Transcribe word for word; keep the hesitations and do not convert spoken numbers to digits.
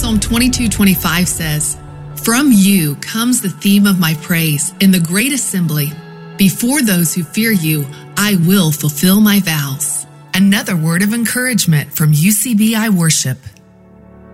Psalm twenty-two twenty-five says, "From you comes the theme of my praise in the great assembly. Before those who fear you, I will fulfill my vows." Another word of encouragement from U C B I Worship.